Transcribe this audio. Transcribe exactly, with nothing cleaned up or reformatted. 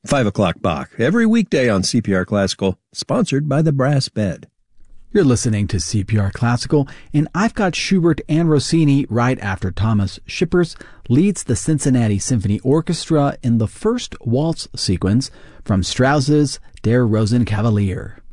five o'clock Bach, every weekday on C P R Classical, sponsored by the Brass Bed. You're listening to C P R Classical, and I've got Schubert and Rossini right after Thomas Schippers leads the Cincinnati Symphony Orchestra in the first waltz sequence from Strauss's Der Rosenkavalier.